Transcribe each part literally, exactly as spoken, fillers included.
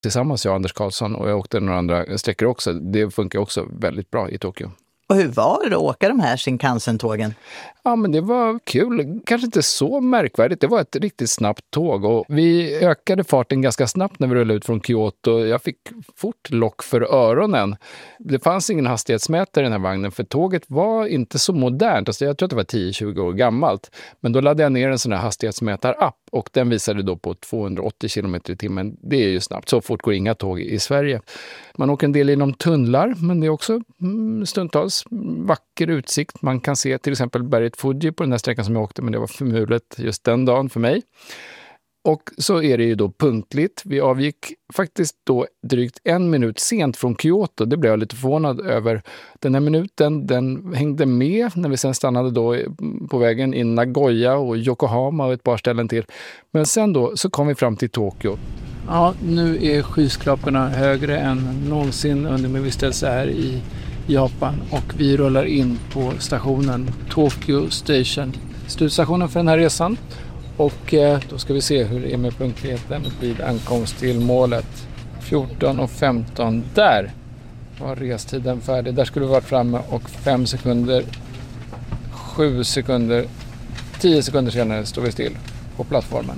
tillsammans, jag och Anders Karlsson, och jag åkte några andra sträckor också. Det funkar också väldigt bra i Tokyo. Och hur var det att åka de här Shinkansen-tågen? Ja, men det var kul. Kanske inte så märkvärdigt. Det var ett riktigt snabbt tåg och vi ökade farten ganska snabbt när vi rullade ut från Kyoto. Jag fick fort lock för öronen. Det fanns ingen hastighetsmätare i den här vagnen för tåget var inte så modernt. Alltså jag tror att det var tio till tjugo år gammalt. Men då laddade jag ner en sån här hastighetsmätarapp och den visade då på tvåhundraåttio kilometer i timmen. Det är ju snabbt. Så fort går inga tåg i Sverige. Man åker en del inom tunnlar, men det är också stundtals vacker utsikt. Man kan se till exempel berget Fuji på den här sträckan som jag åkte, men det var förmulet just den dagen för mig. Och så är det ju då punktligt. Vi avgick faktiskt då drygt en minut sent från Kyoto. Det blev jag lite förvånad över. Den här minuten, den hängde med när vi sen stannade då på vägen i Nagoya och Yokohama och ett par ställen till. Men sen då så kom vi fram till Tokyo. Ja, nu är skyskraporna högre än någonsin under min vistelse här i Japan och vi rullar in på stationen Tokyo Station. Slutstationen för den här resan. Och eh, då ska vi se hur det är med punktligheten vid ankomst till målet. fjorton och femton, där var restiden färdig. Där skulle vi varit framme och fem sekunder, sju sekunder, tio sekunder senare står vi still på plattformen.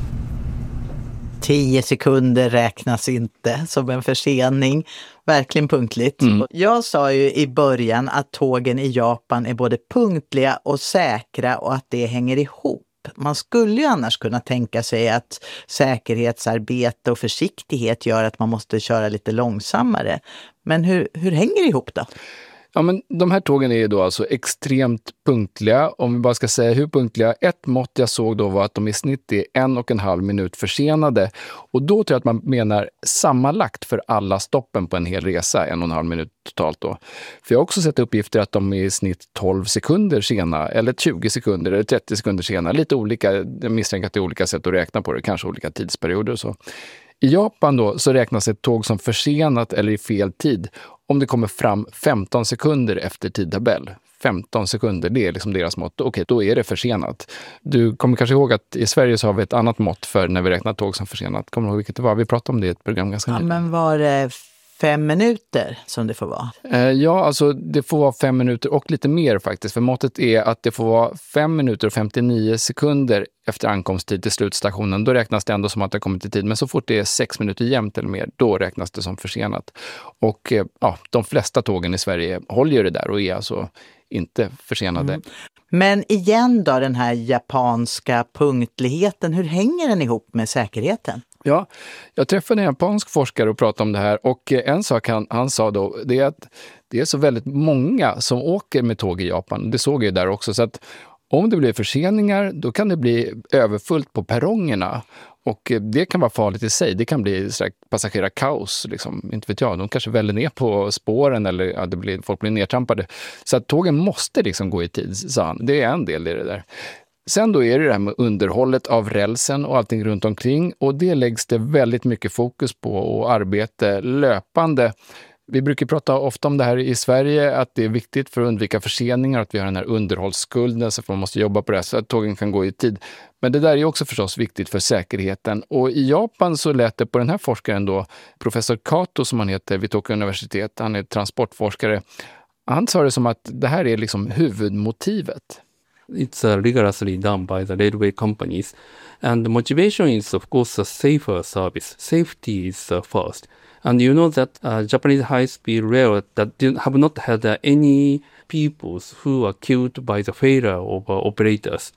Tio sekunder räknas inte som en försening. Verkligen punktligt. Mm. Jag sa ju i början att tågen i Japan är både punktliga och säkra och att det hänger ihop. Man skulle ju annars kunna tänka sig att säkerhetsarbete och försiktighet gör att man måste köra lite långsammare. Men hur, hur hänger det ihop då? Ja, men de här tågen är ju då alltså extremt punktliga. Om vi bara ska säga hur punktliga. Ett mått jag såg då var att de i snitt är en och en halv minut försenade. Och då tror jag att man menar sammanlagt för alla stoppen på en hel resa. En och en halv minut totalt då. För jag har också sett uppgifter att de är i snitt tolv sekunder sena. Eller tjugo sekunder eller trettio sekunder sena. Lite olika, jag misstänker att det är olika sätt att räkna på det. Kanske olika tidsperioder och så. I Japan då så räknas ett tåg som försenat eller i fel tid om det kommer fram femton sekunder efter tidtabell. femton sekunder, det är liksom deras mått. Okej, då är det försenat. Du kommer kanske ihåg att i Sverige så har vi ett annat mått för när vi räknar tåg som försenat. Kommer du ihåg vilket det var? Vi pratade om det i ett program ganska nyligen. Ja, men var det fem minuter som det får vara? Eh, ja, alltså det får vara fem minuter och lite mer faktiskt. För måttet är att det får vara fem minuter och femtionio sekunder efter ankomsttid till slutstationen. Då räknas det ändå som att det har kommit i tid. Men så fort det är sex minuter jämnt eller mer, då räknas det som försenat. Och eh, ja, de flesta tågen i Sverige håller ju det där och är alltså inte försenade. Mm. Men igen då, den här japanska punktligheten, hur hänger den ihop med säkerheten? Ja, jag träffade en japansk forskare och pratade om det här och en sak han, han sa då, det är att det är så väldigt många som åker med tåg i Japan. Det såg jag där också, så att om det blir förseningar då kan det bli överfullt på perrongerna. Och det kan vara farligt i sig. Det kan bli passagerarkaos, liksom. Inte vet jag. De kanske väller ner på spåren eller ja, det blir, folk blir nedtrampade. Så att tågen måste liksom gå i tid, sa han. Det är en del i det där. Sen då är det det här med underhållet av rälsen och allting runt omkring. Och det läggs det väldigt mycket fokus på och arbete löpande. Vi brukar prata ofta om det här i Sverige, att det är viktigt för att undvika förseningar, att vi har den här underhållsskulden så att man måste jobba på det så att tågen kan gå i tid. Men det där är också förstås viktigt för säkerheten. Och i Japan så lät det på den här forskaren då, professor Kato som han heter vid Tokyo universitet, han är transportforskare. Han sa det som att det här är liksom huvudmotivet. It's uh, rigorously done by the railway companies. And the motivation is, of course, a safer service. Safety is uh, first. And you know that uh, Japanese high-speed rail that did, have not had uh, any people who are killed by the failure of uh, operators.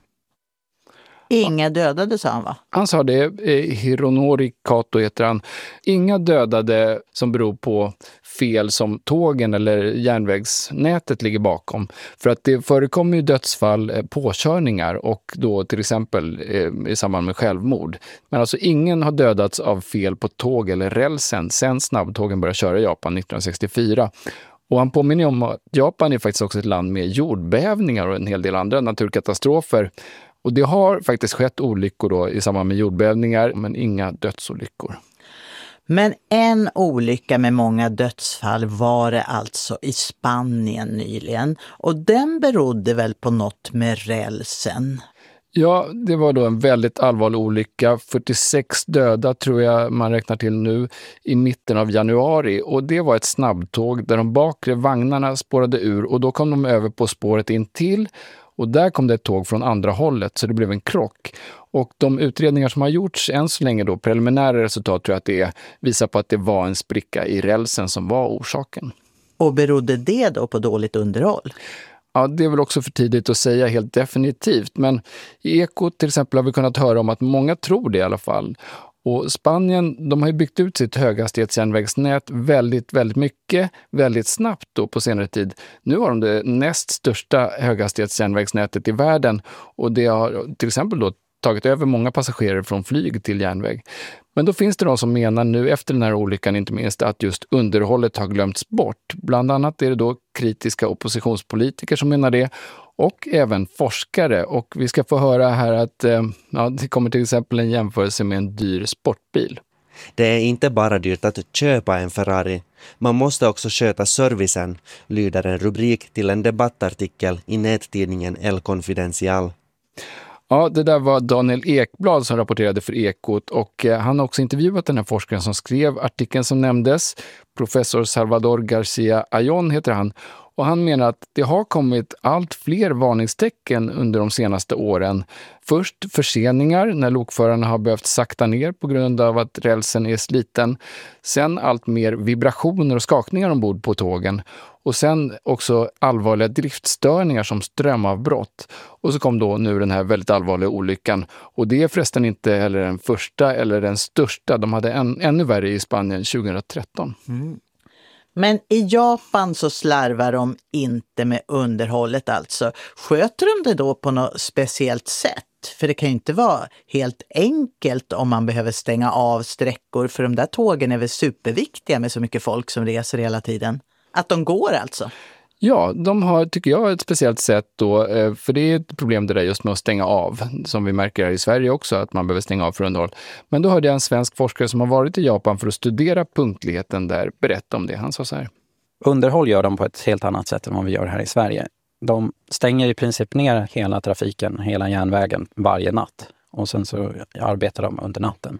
Inga dödade, sa han, va? Han sa det, eh, Hironori Kato heter han. Inga dödade som beror på fel som tågen eller järnvägsnätet ligger bakom. För att det förekommer ju dödsfall, eh, påkörningar och då till exempel eh, i samband med självmord. Men alltså ingen har dödats av fel på tåg eller rälsen sen snabbtågen började köra i Japan nittonhundrasextiofyra. Och han påminner om att Japan är faktiskt också ett land med jordbävningar och en hel del andra naturkatastrofer. Och det har faktiskt skett olyckor då i samband med jordbävningar, men inga dödsolyckor. Men en olycka med många dödsfall var det alltså i Spanien nyligen. Och den berodde väl på något med rälsen? Ja, det var då en väldigt allvarlig olycka. fyrtiosex döda tror jag man räknar till nu i mitten av januari. Och det var ett snabbtåg där de bakre vagnarna spårade ur och då kom de över på spåret in till. Och där kom det ett tåg från andra hållet så det blev en krock. Och de utredningar som har gjorts än så länge då, preliminära resultat tror jag att det är, visar på att det var en spricka i rälsen som var orsaken. Och berodde det då på dåligt underhåll? Ja, det är väl också för tidigt att säga helt definitivt. Men i Ekot till exempel har vi kunnat höra om att många tror det i alla fall. Och Spanien, de har ju byggt ut sitt höghastighetsjärnvägsnät väldigt, väldigt mycket, väldigt snabbt då på senare tid. Nu har de det näst största höghastighetsjärnvägsnätet i världen och det har till exempel då tagit över många passagerare från flyg till järnväg. Men då finns det de som menar nu efter den här olyckan inte minst att just underhållet har glömts bort. Bland annat är det då kritiska oppositionspolitiker som menar det och även forskare. Och vi ska få höra här att eh, ja, det kommer till exempel en jämförelse med en dyr sportbil. Det är inte bara dyrt att köpa en Ferrari. Man måste också sköta servicen, lyder en rubrik till en debattartikel i nättidningen El Confidencial. Ja, det där var Daniel Ekblad som rapporterade för Ekot och eh, han har också intervjuat den här forskaren som skrev artikeln som nämndes. Professor Salvador Garcia Ayon heter han. Och han menar att det har kommit allt fler varningstecken under de senaste åren. Först förseningar när lokförarna har behövt sakta ner på grund av att rälsen är sliten. Sen allt mer vibrationer och skakningar ombord på tågen. Och sen också allvarliga driftstörningar som strömavbrott. Och så kom då nu den här väldigt allvarliga olyckan. Och det är förresten inte heller den första eller den största. De hade en, ännu värre i Spanien tjugohundratretton. Mm. Men i Japan så slarvar de inte med underhållet alltså. Sköter de det då på något speciellt sätt? För det kan ju inte vara helt enkelt om man behöver stänga av sträckor. För de där tågen är väl superviktiga med så mycket folk som reser hela tiden. Att de går alltså? Ja, de har, tycker jag, ett speciellt sätt då, för det är ett problem det där just med att stänga av, som vi märker här i Sverige också, att man behöver stänga av för underhåll. Men då hörde jag en svensk forskare som har varit i Japan för att studera punktligheten där berätta om det. Han sa så här. Underhåll gör de på ett helt annat sätt än vad vi gör här i Sverige. De stänger i princip ner hela trafiken, hela järnvägen varje natt. Och sen så arbetar de under natten.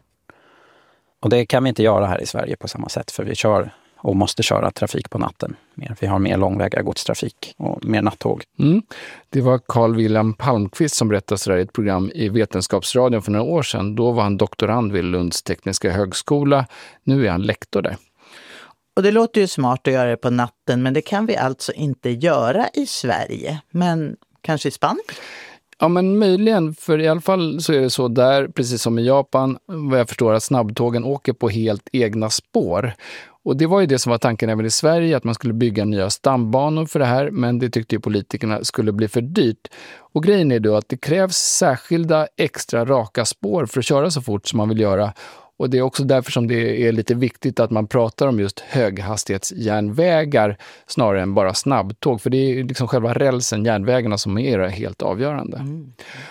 Och det kan vi inte göra här i Sverige på samma sätt, för vi kör och måste köra trafik på natten. Vi har mer långväga godstrafik och mer nattåg. Mm. Det var Carl Wilhelm Palmqvist som berättade så där i ett program i Vetenskapsradion för några år sedan. Då var han doktorand vid Lunds tekniska högskola. Nu är han lektor där. Och det låter ju smart att göra det på natten, men det kan vi alltså inte göra i Sverige. Men kanske i Spanien? Ja, men möjligen, för i alla fall så är det så där, precis som i Japan, vad jag förstår att snabbtågen åker på helt egna spår. Och det var ju det som var tanken även i Sverige, att man skulle bygga nya stambanor för det här, men det tyckte ju politikerna skulle bli för dyrt. Och grejen är då att det krävs särskilda extra raka spår för att köra så fort som man vill göra. Och det är också därför som det är lite viktigt att man pratar om just höghastighetsjärnvägar snarare än bara snabbtåg. För det är liksom själva rälsen, järnvägarna, som är helt avgörande. Mm.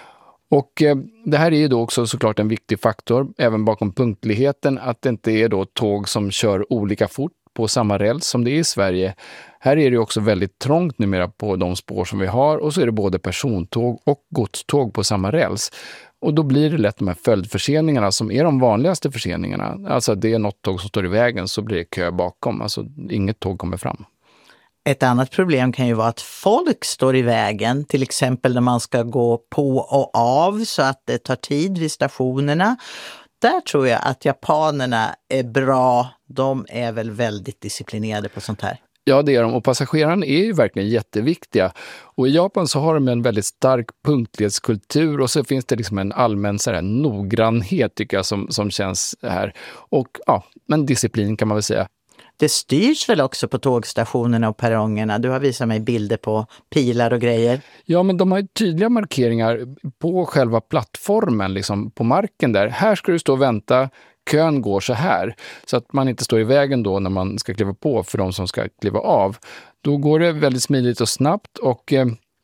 Och eh, det här är ju då också såklart en viktig faktor, även bakom punktligheten, att det inte är då tåg som kör olika fort på samma räls som det är i Sverige. Här är det också väldigt trångt numera på de spår som vi har, och så är det både persontåg och godståg på samma räls. Och då blir det lätt de här följdförseningarna som är de vanligaste förseningarna. Alltså att det är något tåg som står i vägen, så blir det kö bakom. Alltså inget tåg kommer fram. Ett annat problem kan ju vara att folk står i vägen, till exempel när man ska gå på och av så att det tar tid vid stationerna. Där tror jag att japanerna är bra. De är väl väldigt disciplinerade på sånt här. Ja, det är de. Och passagerarna är ju verkligen jätteviktiga. Och i Japan så har de en väldigt stark punktlighetskultur, och så finns det liksom en allmän så här noggrannhet tycker jag som, som känns här. Och ja, men disciplin kan man väl säga. Det styrs väl också på tågstationerna och perrongerna? Du har visat mig bilder på pilar och grejer. Ja, men de har ju tydliga markeringar på själva plattformen, liksom på marken där. Här ska du stå och vänta. Kön går så här, så att man inte står i vägen då när man ska kliva på för de som ska kliva av. Då går det väldigt smidigt och snabbt, och eh,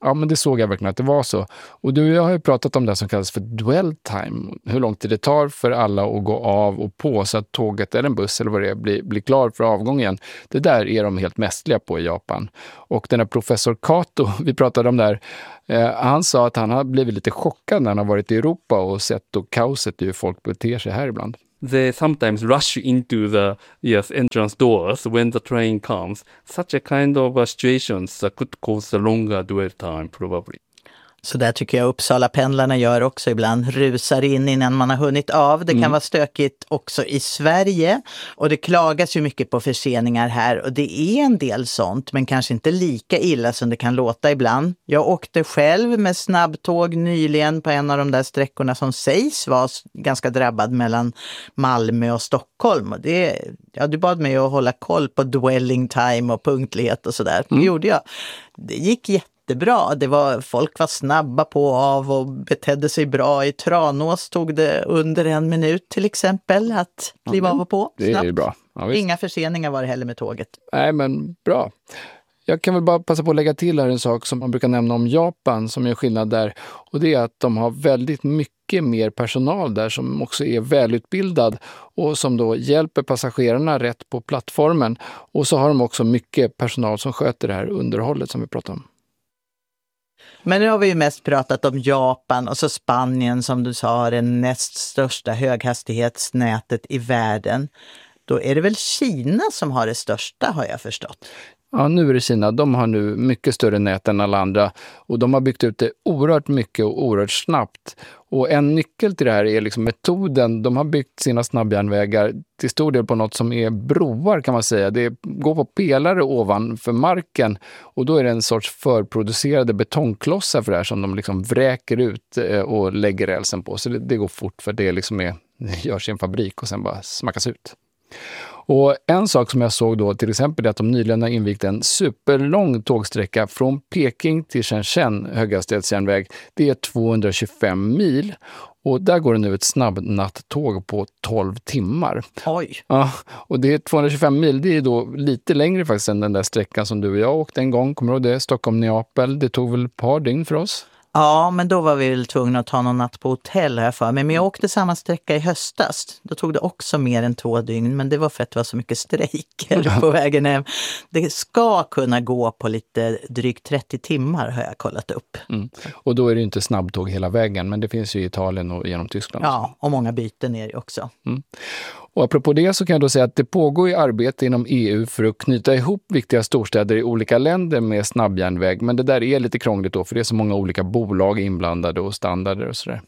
Ja, men det såg jag verkligen att det var så. Och du och jag har ju pratat om det som kallas för dwell time. Hur lång tid det tar för alla att gå av och på så att tåget eller en buss eller vad det är blir, blir klar för avgången. Det där är de helt mästerliga på i Japan. Och den här professor Kato, vi pratade om där, eh, han sa att han har blivit lite chockad när han har varit i Europa och sett då kaoset i hur folk beter sig här ibland. They sometimes rush into the yes entrance doors when the train comes. Such a kind of uh, situations uh, could cause a longer dwell time probably. Så där tycker jag Uppsala-pendlarna gör också ibland. Rusar in innan man har hunnit av. Det kan mm. vara stökigt också i Sverige. Och det klagas ju mycket på förseningar här. Och det är en del sånt, men kanske inte lika illa som det kan låta ibland. Jag åkte själv med snabbtåg nyligen på en av de där sträckorna som sägs vara ganska drabbad mellan Malmö och Stockholm. Och det, ja, du bad mig att hålla koll på dwelling time och punktlighet och sådär. Mm. Det gjorde jag. Det gick jätte bra. Det var, folk var snabba på och av och betedde sig bra. I Tranås tog det under en minut till exempel att kliva mm. av och på. Det är ju bra. Ja, inga förseningar var det heller med tåget. Nej, men bra. Jag kan väl bara passa på att lägga till här en sak som man brukar nämna om Japan som är skillnad där. Och det är att de har väldigt mycket mer personal där som också är välutbildad och som då hjälper passagerarna rätt på plattformen. Och så har de också mycket personal som sköter det här underhållet som vi pratar om. Men nu har vi ju mest pratat om Japan och så Spanien som du sa är det näst största höghastighetsnätet i världen. Då är det väl Kina som har det största, har jag förstått. Ja, nu är det Kina. De har nu mycket större nät än alla andra och de har byggt ut det oerhört mycket och oerhört snabbt. Och en nyckel till det här är liksom metoden. De har byggt sina snabbjärnvägar till stor del på något som är broar kan man säga. Det går på pelare ovanför marken och då är det en sorts förproducerade betongklossar för det här som de liksom vräker ut och lägger rälsen på. Så det, det går fort för det liksom är, det görs i en fabrik och sen bara smackas ut. Och en sak som jag såg då till exempel är att de nyligen har invigt en superlång tågsträcka från Peking till Shenzhen höghastighetsjärnväg. Det är tvåhundratjugofem mil och där går det nu ett snabbnattåg på tolv timmar. Oj! Ja, och det är tvåhundratjugofem mil, det är då lite längre faktiskt än den där sträckan som du och jag åkte en gång. Kommer du ihåg det? Stockholm-Neapel, det tog väl ett par dygn för oss? Ja, men då var vi väl tvungna att ta någon natt på hotell här för mig. Men jag åkte samma sträcka i höstas. Då tog det också mer än två dygn. Men det var för att det var så mycket strejker på vägen hem. Det ska kunna gå på lite drygt trettio timmar har jag kollat upp. Mm. Och då är det inte snabbtåg hela vägen. Men det finns ju i Italien och genom Tyskland. Ja, och många byten är det också. Mm. Och apropå det så kan jag då säga att det pågår i arbete inom E U för att knyta ihop viktiga storstäder i olika länder med snabbjärnväg. Men det där är lite krångligt då för det är så många olika bolag inblandade och standarder och sådär.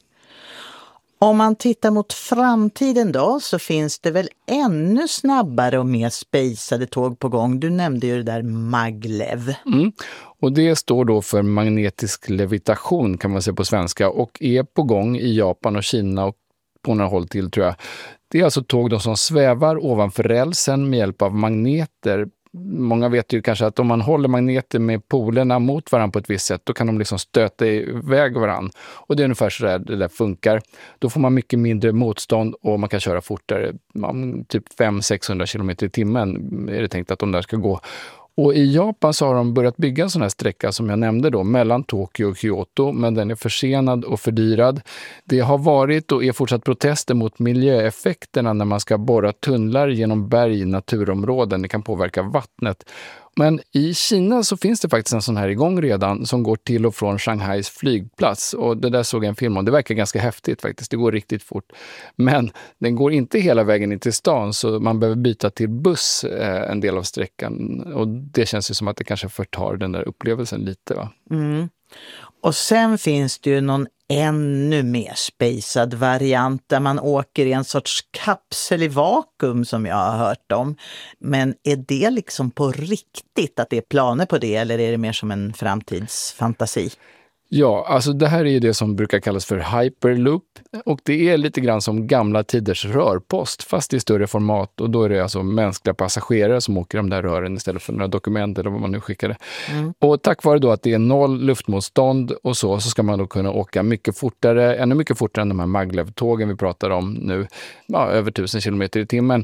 Om man tittar mot framtiden då så finns det väl ännu snabbare och mer spejsade tåg på gång. Du nämnde ju det där maglev. Mm. Och det står då för magnetisk levitation kan man säga på svenska och är på gång i Japan och Kina och på några håll till tror jag. Det är alltså tåg då som svävar ovanför rälsen med hjälp av magneter. Många vet ju kanske att om man håller magneter med polerna mot varandra på ett visst sätt då kan de liksom stöta iväg varandra. Och det är ungefär så där det där funkar. Då får man mycket mindre motstånd och man kan köra fortare. Typ fem till sexhundra kilometer i timmen är det tänkt att de där ska gå. Och i Japan så har de börjat bygga en sån här sträcka som jag nämnde då mellan Tokyo och Kyoto, men den är försenad och fördyrad. Det har varit och är fortsatt protester mot miljöeffekterna när man ska borra tunnlar genom berg i naturområden. Det kan påverka vattnet. Men i Kina så finns det faktiskt en sån här igång redan som går till och från Shanghais flygplats. Och det där såg jag en film om. Det verkar ganska häftigt faktiskt. Det går riktigt fort. Men den går inte hela vägen in till stan så man behöver byta till buss eh, en del av sträckan. Och det känns ju som att det kanske förtar den där upplevelsen lite va? Mm. Och sen finns det ju någon ännu mer spejsad variant där man åker i en sorts kapsel i vakuum som jag har hört om. Men är det liksom på riktigt att det är planer på det eller är det mer som en framtidsfantasi? Ja, alltså det här är ju det som brukar kallas för hyperloop och det är lite grann som gamla tiders rörpost fast i större format och då är det alltså mänskliga passagerare som åker de där rören istället för några dokument eller vad man nu skickade. Mm. Och tack vare då att det är noll luftmotstånd och så så ska man då kunna åka mycket fortare, ännu mycket fortare än de här maglev-tågen vi pratar om nu, ja, över tusen kilometer i timmen.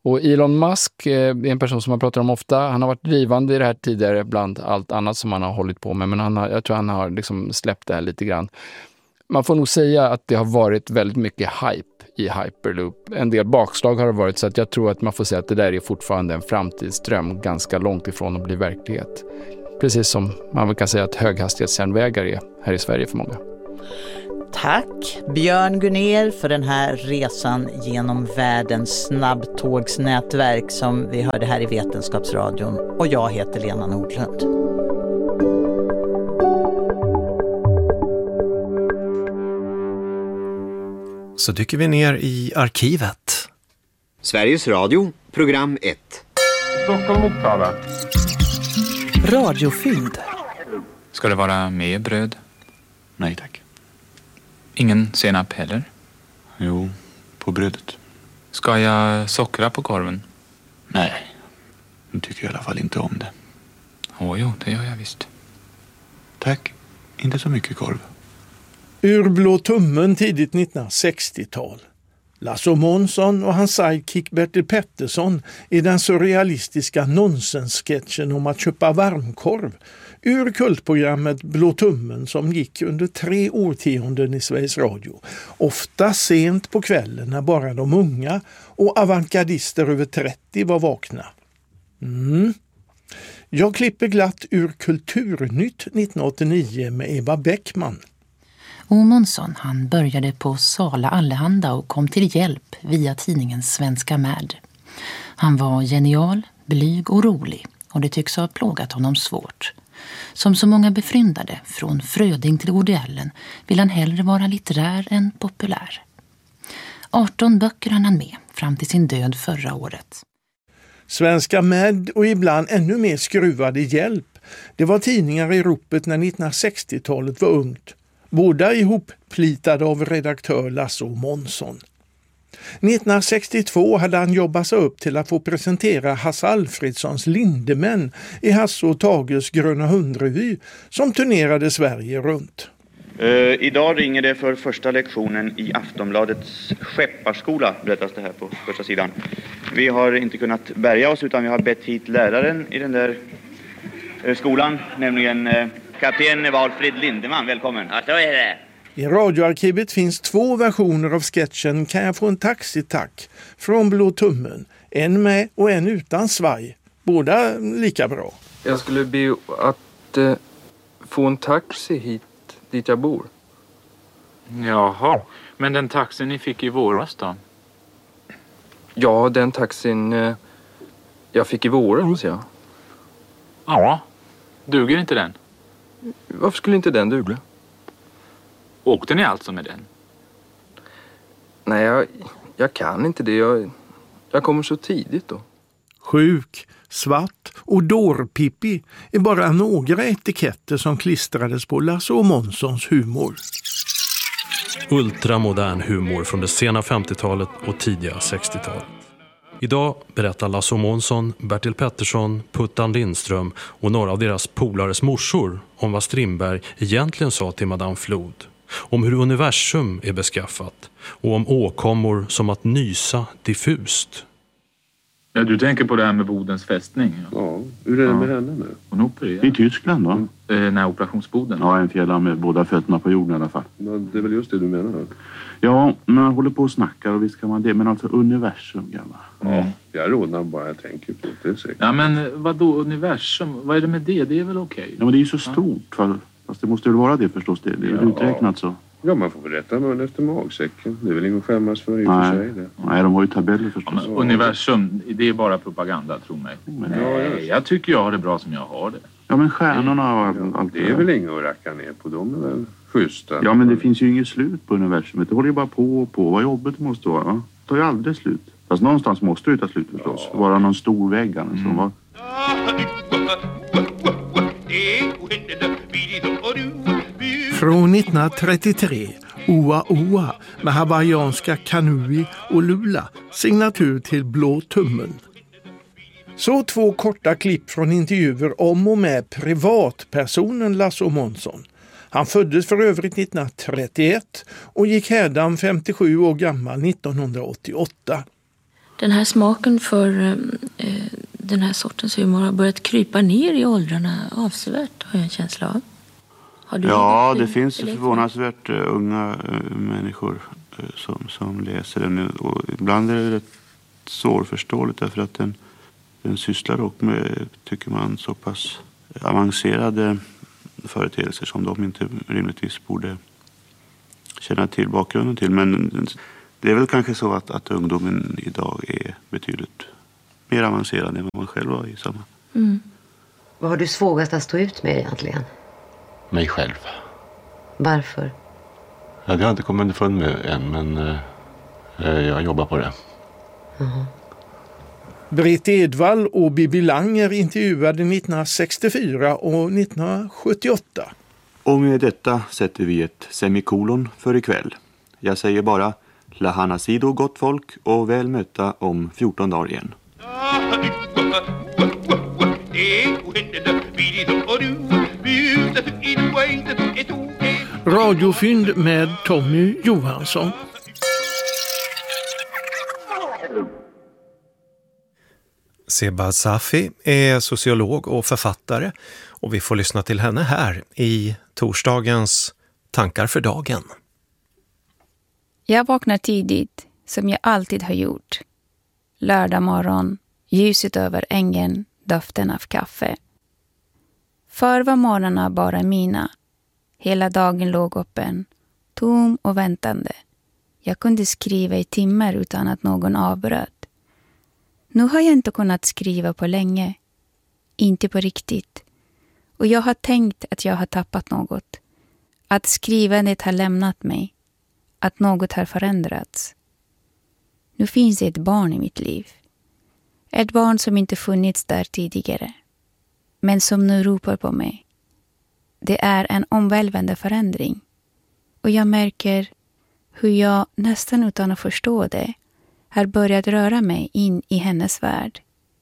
Och Elon Musk är en person som man pratar om ofta. Han har varit drivande i det här tidigare bland allt annat som han har hållit på med. Men han har, jag tror han har liksom släppt det här lite grann. Man får nog säga att det har varit väldigt mycket hype i Hyperloop. En del bakslag har det varit, så att jag tror att man får säga att det där är fortfarande en framtidsdröm ganska långt ifrån att bli verklighet. Precis som man väl kan säga att höghastighetsjärnvägar är här i Sverige för många. Tack Björn Gunnér för den här resan genom världens snabbtågsnätverk som vi hörde här i Vetenskapsradion. Och jag heter Lena Nordlund. Så dyker vi ner i arkivet. Sveriges Radio, program ett. Stockholm Uppsala. Radiofynd. Ska det vara med bröd? Nej tack. Ingen senap heller? Jo, på brödet. Ska jag sockra på korven? Nej, nu tycker jag i alla fall inte om det. Åh jo, det gör jag visst. Tack, inte så mycket korv. Ur Blå tummen tidigt nittonhundrasextiotal. Lasse Månsson och hans sidekick Bertil Pettersson i den surrealistiska nonsenssketchen om att köpa varmkorv ur kultprogrammet Blå tummen som gick under tre årtionden i Sveriges Radio. Ofta sent på kvällen när bara de unga och avantgardister över trettio var vakna. Mm. Jag klipper glatt ur Kulturnytt nittonhundraåttionio med Eva Bäckman. O. Månsson, han började på Sala Allehanda och kom till hjälp via tidningen Svenska Mad. Han var genial, blyg och rolig, och det tycks ha plågat honom svårt. Som så många befryndade, från Fröding till Woody Allen, vill han hellre vara litterär än populär. arton böcker hann han med, fram till sin död förra året. Svenska Mad och ibland ännu mer skruvade hjälp. Det var tidningar i ropet när nittonhundrasextiotalet var ungt. Båda ihopplitade av redaktör Lasse Månsson. nittonhundrasextiotvå hade han jobbat sig upp till att få presentera Hasse Alfredsons Lindemän i Hasse och Tages Gröna hundrevy som turnerade Sverige runt. Uh, idag ringer det för första lektionen i Aftonbladets skepparskola, berättas det här på första sidan. Vi har inte kunnat bärga oss utan vi har bett hit läraren i den där uh, skolan, nämligen uh, kapten Valfrid Lindeman. Välkommen. Ja, så är det. I radioarkivet finns två versioner av sketchen Kan jag få en taxi tack? Från Blå tummen. En med och en utan svaj. Båda lika bra. Jag skulle be att uh, få en taxi hit dit jag bor. Jaha, men den taxin ni fick i våras då? Ja, den taxin uh, jag fick i våras, ja. Ja, duger inte den? Varför skulle inte den duga? Åkte ni alltså med den? Nej, jag, jag kan inte det. Jag, jag kommer så tidigt då. Sjuk, svart och dårpippi är bara några etiketter som klistrades på Lasse och Månssons humor. Ultramodern humor från det sena femtiotalet och tidiga sextiotalet. Idag berättar Lasse Månsson, Bertil Pettersson, Puttan Lindström och några av deras polares morsor om vad Strindberg egentligen sa till Madame Flod. Om hur universum är beskaffat och om åkommor som att nysa diffust. Ja, du tänker på det här med Bodens fästning? Ja, ja hur är det ja. med henne nu? Hon opererar. I Tyskland va? Mm. När operationsboden? Ja, en fjälla med båda fötterna på jorden i alla fall. Ja, det är väl just det du menar då? Ja, man håller på och snackar och visst kan man det, men alltså universum gammal. Ja, jag rådnar bara jag tänker på det, är säkert. Ja, men vad då universum? Vad är det med det? Det är väl okej? Okay. Ja, men det är ju så stort, ja. Fast det måste väl vara det förstås, det, det är ja. uträknat så. Ja, man får väl rätta mun efter magsäcken. Det är väl ingen skämmas för i och för sig det. Nej, de har ju tabeller förstås. Ja, men universum, det är bara propaganda, tro mig. Men, Nej, ja, jag tycker jag har det bra som jag har det. Ja, men stjärnorna och allt, ja, allt det är väl inget att racka ner på, de är väl schyssta. Ja, men det finns ju inget slut på universumet. Det håller ju bara på och på. Vad jobbet måste vara, va? Det tar ju aldrig slut. Fast någonstans måste det ta slut förstås. Ja. Vara någon stor vägg mm. som var. Från nittonhundratrettiotre, Oa Oa med hawaiianska Kanui och Lula, signatur till Blå tummen. Så två korta klipp från intervjuer om och med privatpersonen Lasse Månsson. Han föddes för övrigt nittonhundratrettioett och gick hädan femtiosju år gammal nittonhundraåttioåtta. Den här smaken för eh, den här sortens humor har börjat krypa ner i åldrarna avsevärt, har jag en känsla av. Har du ja, det det finns förvånansvärt uh, unga uh, människor uh, som, som läser den. Och ibland är det rätt svårförståeligt därför att den, den sysslar dock med, tycker man, så pass avancerade företeelser som de inte rimligtvis borde känna till bakgrunden till. Men det är väl kanske så att, att ungdomen idag är betydligt mer avancerad än vad man själv var i samma. Mm. Vad har du svårast att stå ut med egentligen? Mig själv. Varför? Ja, det har jag inte kommit underfund med än, men eh, jag jobbar på det. Uh-huh. Britt Edvall och Bibi Langer intervjuade nittonhundrasextiofyra och nittonhundrasjuttioåtta. Och med detta sätter vi ett semikolon för ikväll. Jag säger bara Lahana Sido, gott folk, och väl möta om fjorton dagar igen. Radiofynd med Tommy Johansson. Sebah Safi är sociolog och författare och vi får lyssna till henne här i torsdagens Tankar för dagen. Jag vaknar tidigt, som jag alltid har gjort. Lördag morgon, ljuset över ängen, doften av kaffe. Förr var morgnarna bara mina. Hela dagen låg öppen, tom och väntande. Jag kunde skriva i timmar utan att någon avbröt. Nu har jag inte kunnat skriva på länge. Inte på riktigt. Och jag har tänkt att jag har tappat något. Att skrivandet har lämnat mig. Att något har förändrats. Nu finns det ett barn i mitt liv. Ett barn som inte funnits där tidigare. Men som nu ropar på mig. Det är en omvälvande förändring. Och jag märker hur jag nästan utan att förstå det har börjat röra mig in i hennes värld.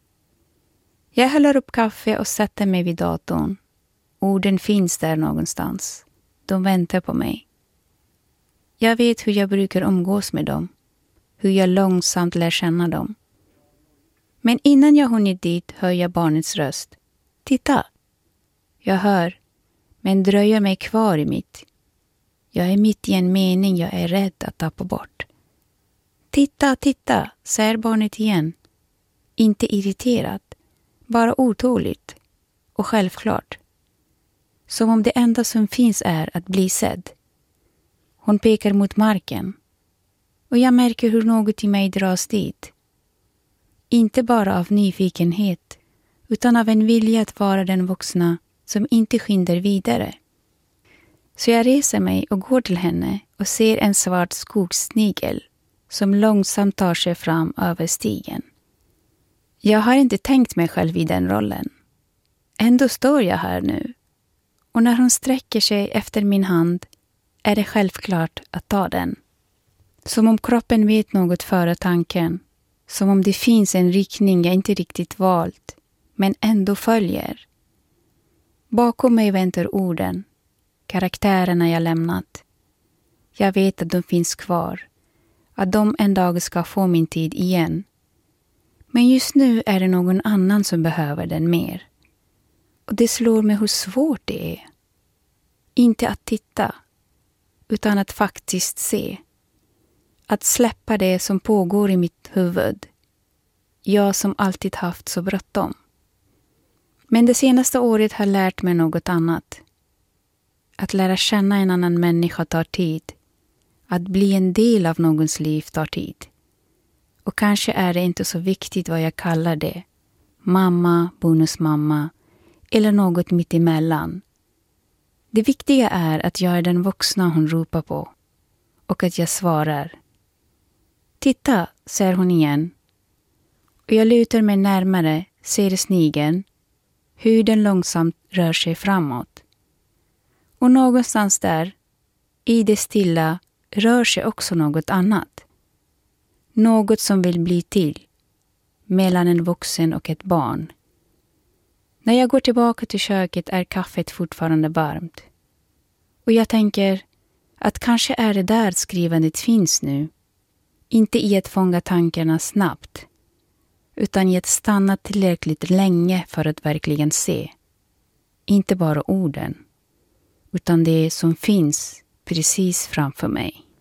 Jag häller upp kaffe och sätter mig vid datorn. Orden finns där någonstans. De väntar på mig. Jag vet hur jag brukar umgås med dem. Hur jag långsamt lär känna dem. Men innan jag hunnit dit hör jag barnets röst. Titta! Jag hör, men dröjer mig kvar i mitt. Jag är mitt i en mening jag är rädd att tappa bort. Titta, titta, säger barnet igen. Inte irriterat, bara otåligt och självklart. Som om det enda som finns är att bli sedd. Hon pekar mot marken. Och jag märker hur något i mig dras dit. Inte bara av nyfikenhet, utan av en vilja att vara den vuxna som inte skyndar vidare. Så jag reser mig och går till henne och ser en svart skogssnigel som långsamt tar sig fram över stigen. Jag har inte tänkt mig själv i den rollen. Ändå står jag här nu. Och när hon sträcker sig efter min hand är det självklart att ta den. Som om kroppen vet något före tanken. Som om det finns en riktning jag inte riktigt valt, men ändå följer. Bakom mig väntar orden, karaktärerna jag lämnat. Jag vet att de finns kvar, att de en dag ska få min tid igen. Men just nu är det någon annan som behöver den mer. Och det slår mig hur svårt det är. Inte att titta, utan att faktiskt se. Att släppa det som pågår i mitt huvud. Jag som alltid haft så bråttom. Men det senaste året har lärt mig något annat. Att lära känna en annan människa tar tid. Att bli en del av någons liv tar tid. Och kanske är det inte så viktigt vad jag kallar det. Mamma, bonusmamma eller något mitt emellan. Det viktiga är att jag är den vuxna hon ropar på. Och att jag svarar. Titta, säger hon igen. Och jag lutar mig närmare, ser snigeln. Hur den långsamt rör sig framåt. Och någonstans där, i det stilla, rör sig också något annat. Något som vill bli till. Mellan en vuxen och ett barn. När jag går tillbaka till köket är kaffet fortfarande varmt. Och jag tänker att kanske är det där skrivandet finns nu. Inte i att fånga tankarna snabbt, utan gett stanna tillräckligt länge för att verkligen se. Inte bara orden, utan det som finns precis framför mig.